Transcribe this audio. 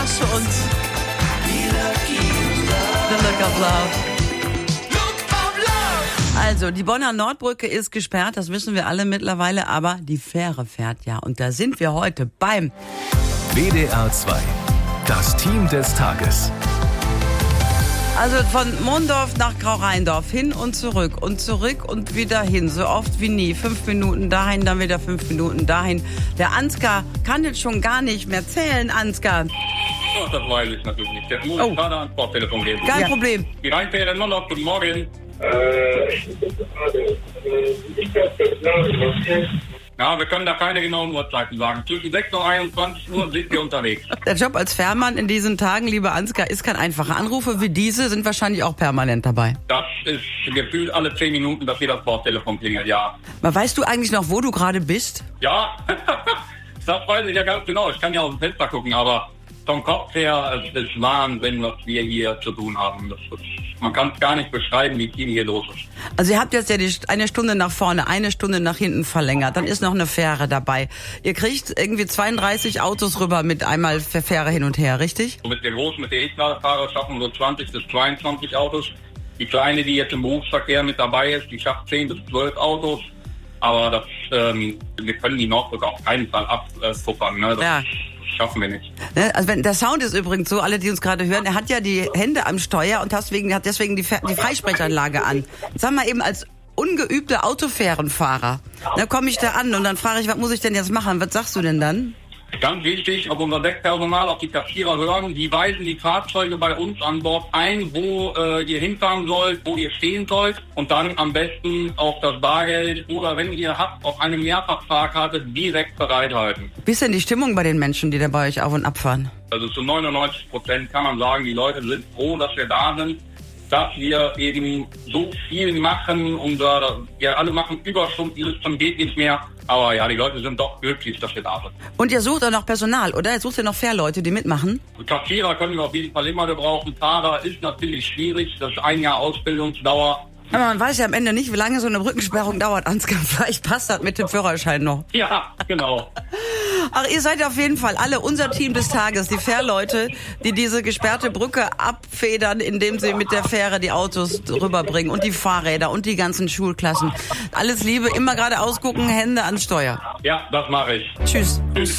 Rush und The Look of Love. Also, die Bonner Nordbrücke ist gesperrt, das wissen wir alle mittlerweile, aber die Fähre fährt ja. Und da sind wir heute beim WDR 2, das Team des Tages. Also von Mondorf nach Grau-Rheindorf, hin und zurück und wieder hin, so oft wie nie. 5 Minuten dahin, dann wieder 5 Minuten dahin. Der Ansgar kann jetzt schon gar nicht mehr zählen, Ansgar. Oh, das weiß ich natürlich nicht. Jetzt muss ich gerade ans Bordtelefon geben. Kein Problem. Die Rheinfähre nur noch, guten Morgen. Ja, wir können da keine genauen Uhrzeiten sagen. Zwischen 6 und 21 Uhr sind wir unterwegs. Der Job als Fährmann in diesen Tagen, lieber Ansgar, ist kein einfacher. Anrufe wie diese sind wahrscheinlich auch permanent dabei. Das ist gefühlt alle 10 Minuten, dass hier das Bordtelefon klingelt, ja. Aber weißt du eigentlich noch, wo du gerade bist? Ja, das weiß ich ja ganz genau. Ich kann ja aus dem Fenster gucken, aber vom Kopf her, es ist Wahnsinn, was wir hier zu tun haben. Man kann es gar nicht beschreiben, wie viel hier los ist. Also ihr habt jetzt ja eine Stunde nach vorne, eine Stunde nach hinten verlängert. Dann ist noch eine Fähre dabei. Ihr kriegt irgendwie 32 Autos rüber mit einmal Fähre hin und her, richtig? So mit der großen, mit der E-Fahrer schaffen so 20 bis 22 Autos. Die kleine, die jetzt im Berufsverkehr mit dabei ist, die schafft 10 bis 12 Autos. Aber wir können die Nordbrücke auf keinen Fall abpuffern. Ne? Das schaffen wir nicht. Also der Sound ist übrigens so, alle, die uns gerade hören, er hat ja die Hände am Steuer und hat deswegen die Freisprechanlage an. Sag mal eben, als ungeübter Autofährenfahrer, da komme ich da an und dann frage ich, was muss ich denn jetzt machen? Was sagst du denn dann? Ganz wichtig, ob unser Deckpersonal, ob die Kassierer hören, die weisen die Fahrzeuge bei uns an Bord ein, wo ihr hinfahren sollt, wo ihr stehen sollt und dann am besten auch das Bargeld oder wenn ihr habt, auf eine Mehrfachfahrkarte direkt bereithalten. Wie ist denn die Stimmung bei den Menschen, die da bei euch auf und abfahren? Also zu 99% kann man sagen, die Leute sind froh, dass wir da sind, dass wir eben so viel machen und wir alle machen Überstunden, das geht nicht mehr. Aber ja, die Leute sind doch glücklich, dass wir da sind. Und ihr sucht auch noch Personal, oder? Ihr sucht ja noch Fährleute, die mitmachen? Kassierer können wir auf jeden Fall immer gebrauchen. Fahrer ist natürlich schwierig. Das ist 1 Jahr Ausbildungsdauer. Aber man weiß ja am Ende nicht, wie lange so eine Brückensperrung dauert, Ansgar. Vielleicht passt das mit dem Führerschein noch. Ja, genau. Ach, ihr seid auf jeden Fall alle unser Team des Tages, die Fährleute, die diese gesperrte Brücke abfedern, indem sie mit der Fähre die Autos rüberbringen und die Fahrräder und die ganzen Schulklassen. Alles Liebe, immer geradeaus gucken, Hände ans Steuer. Ja, das mache ich. Tschüss. Tschüss.